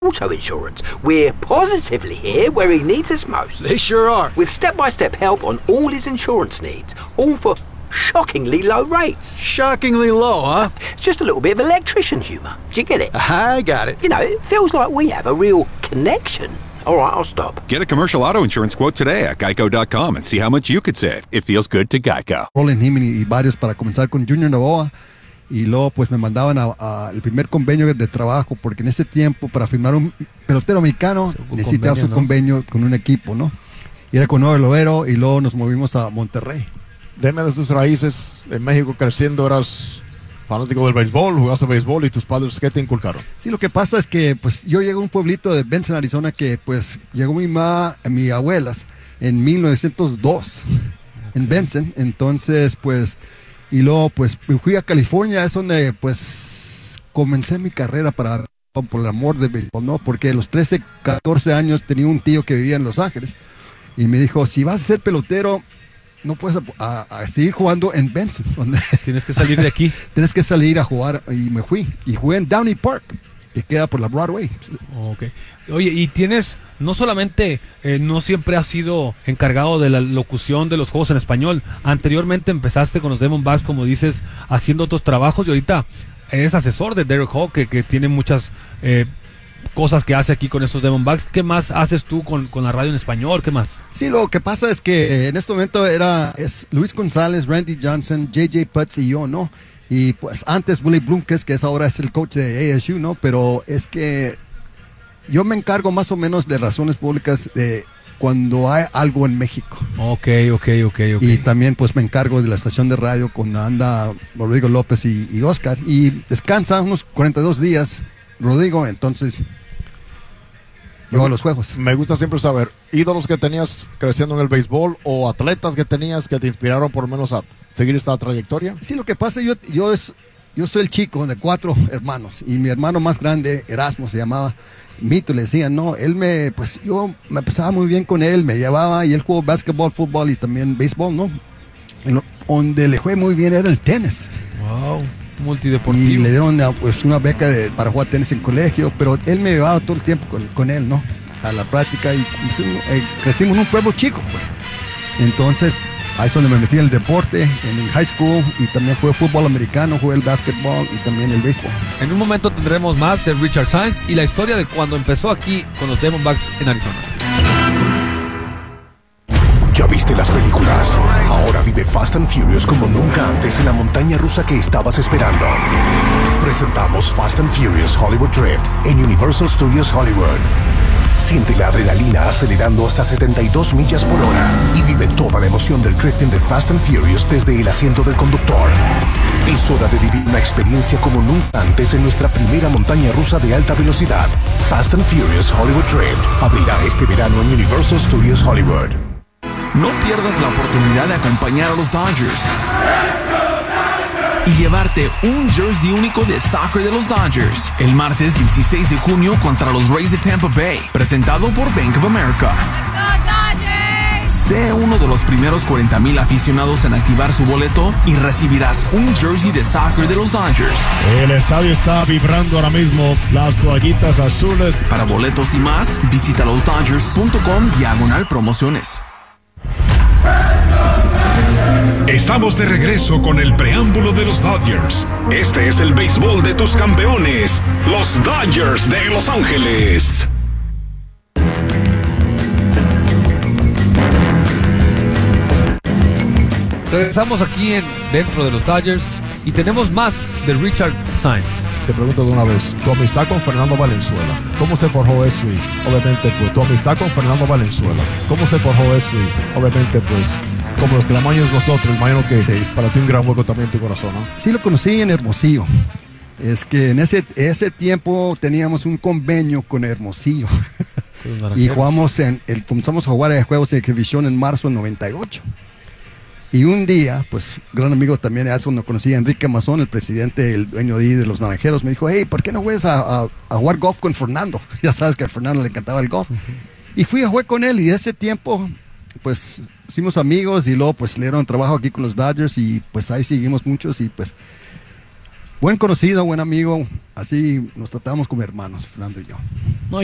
Auto Insurance. We're positively here where he needs us most. They sure are. With step-by-step help on all his insurance needs, all for shockingly low rates. Shockingly low, huh? It's just a little bit of electrician humour. Do you get it? I got it. You know, it feels like we have a real connection. All right, I'll stop. Get a commercial auto insurance quote today at geico.com and see how much you could save. It feels good to Geico. Roland Himmy y varios para comenzar con Junior Novoa. Y luego pues me mandaban el primer convenio de trabajo, porque en ese tiempo para firmar un pelotero mexicano necesitabas un convenio con un equipo, ¿no? Y era con Nuevo Lovero, y luego nos movimos a Monterrey. Deme de tus raíces. En México creciendo eras fanático del béisbol, jugaste béisbol, y tus padres, ¿qué te inculcaron? Sí, lo que pasa es que pues yo llegué a un pueblito de Benson, Arizona, que pues llegó mi abuelas en 1902 en Benson. Entonces pues, y luego pues fui a California, es donde pues comencé mi carrera por el amor de béisbol, ¿no? Porque a los 13, 14 años tenía un tío que vivía en Los Ángeles y me dijo, si vas a ser pelotero, no puedes a seguir jugando en Benson. Tienes que salir de aquí. Tienes que salir a jugar, y me fui. Y jugué en Downey Park, que queda por la Broadway. Ok. Oye, y tienes, no solamente, no siempre has sido encargado de la locución de los juegos en español. Anteriormente empezaste con los Diamondbacks, como dices, haciendo otros trabajos, y ahorita eres asesor de Derek Hall, que tiene muchas cosas que hace aquí con esos Diamondbacks. ¿Qué más haces tú con la radio en español? ¿Qué más? Sí, lo que pasa es que en este momento es Luis González, Randy Johnson, J.J. Putz y yo, ¿no? Y pues antes Willie Blumquist, que ahora es el coach de ASU, ¿no? Pero es que yo me encargo más o menos de razones públicas de cuando hay algo en México. Ok. Y también pues me encargo de la estación de radio con anda Rodrigo López y Oscar. Y descansa unos 42 días Rodrigo, entonces yo a los juegos. Me gusta siempre saber, ídolos que tenías creciendo en el béisbol o atletas que tenías que te inspiraron por lo menos a seguir esta trayectoria. Sí, lo que pasa, yo soy el chico de 4 hermanos, y mi hermano más grande, Erasmo se llamaba, Mito le decían, ¿no? Yo me pasaba muy bien con él, me llevaba, y él jugó básquetbol, fútbol y también béisbol, ¿no? Donde le fue muy bien era el tenis. Wow. Multideportivo. Y le dieron pues una beca para jugar tenis en colegio, pero él me llevaba todo el tiempo con él, ¿no? A la práctica, y crecimos en un pueblo chico, pues. Entonces, ahí es donde me metí en el deporte, en el high school, y también jugué fútbol americano, jugué el básquetbol y también el béisbol. En un momento tendremos más de Richard Sainz y la historia de cuando empezó aquí con los Diamondbacks en Arizona. ¿Ya viste las películas? Ahora vive Fast and Furious como nunca antes en la montaña rusa que estabas esperando. Presentamos Fast and Furious Hollywood Drift en Universal Studios Hollywood. Siente la adrenalina acelerando hasta 72 millas por hora y vive toda la emoción del drifting de Fast and Furious desde el asiento del conductor. Es hora de vivir una experiencia como nunca antes en nuestra primera montaña rusa de alta velocidad. Fast and Furious Hollywood Drift abrirá este verano en Universal Studios Hollywood. No pierdas la oportunidad de acompañar a los Dodgers y llevarte un jersey único de soccer de los Dodgers el martes 16 de junio contra los Rays de Tampa Bay, presentado por Bank of America. Sé uno de los primeros 40,000 aficionados en activar su boleto y recibirás un jersey de soccer de los Dodgers. El estadio está vibrando ahora mismo, las toallitas azules. Para boletos y más, visita losdodgers.com/promociones. Estamos de regreso con el preámbulo de los Dodgers. Este es el béisbol de tus campeones, los Dodgers de Los Ángeles. Regresamos aquí dentro de los Dodgers y tenemos más de Richard Sainz. Te pregunto de una vez, tu amistad con Fernando Valenzuela, ¿cómo se forjó eso? Y obviamente pues tu amistad con Fernando Valenzuela, ¿cómo se forjó eso? Y obviamente pues como los tamaños nosotros, imagino que sí, para ti un gran hueco también en tu corazón, ¿no? Sí, lo conocí en Hermosillo. Es que en ese tiempo teníamos un convenio con Hermosillo. Y comenzamos a jugar a juegos de exhibición en marzo del 98. Y un día, pues, gran amigo también, eso no conocía, Enrique Mazón, el presidente, el dueño de los Naranjeros, me dijo, hey, ¿por qué no juegas a jugar golf con Fernando? Ya sabes que a Fernando le encantaba el golf. Y fui a jugar con él, y de ese tiempo, pues, hicimos amigos, y luego, pues, le dieron trabajo aquí con los Dodgers, y pues ahí seguimos muchos, y pues, buen conocido, buen amigo. Así nos tratamos como hermanos, Fernando y yo.